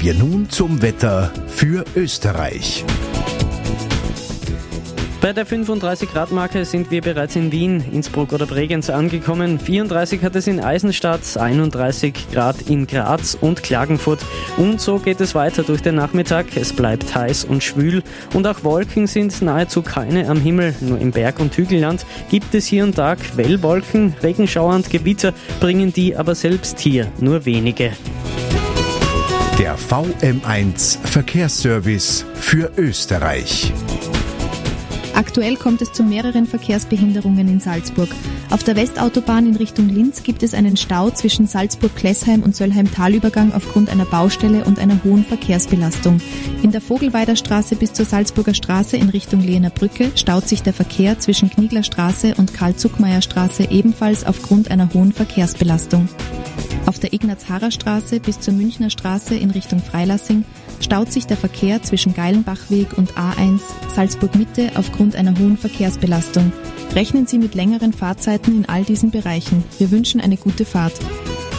Kommen wir nun zum Wetter für Österreich. Bei der 35-Grad-Marke sind wir bereits in Wien, Innsbruck oder Bregenz angekommen. 34 hat es in Eisenstadt, 31 Grad in Graz und Klagenfurt. Und so geht es weiter durch den Nachmittag. Es bleibt heiß und schwül und auch Wolken sind nahezu keine am Himmel. Nur im Berg- und Hügelland gibt es hier und da Quellwolken. Regenschauer und Gewitter bringen die aber selbst hier nur wenige. Der VM1 Verkehrsservice für Österreich. Aktuell kommt es zu mehreren Verkehrsbehinderungen in Salzburg. Auf der Westautobahn in Richtung Linz gibt es einen Stau zwischen Salzburg-Klessheim und Söllheim-Talübergang aufgrund einer Baustelle und einer hohen Verkehrsbelastung. In der Vogelweider Straße bis zur Salzburger Straße in Richtung Lehener Brücke staut sich der Verkehr zwischen Kniegler Straße und Karl-Zuckmayer Straße ebenfalls aufgrund einer hohen Verkehrsbelastung. Auf der Ignaz-Harrer-Straße bis zur Münchner Straße in Richtung Freilassing staut sich der Verkehr zwischen Geilenbachweg und A1 Salzburg-Mitte aufgrund einer hohen Verkehrsbelastung. Rechnen Sie mit längeren Fahrzeiten in all diesen Bereichen. Wir wünschen eine gute Fahrt.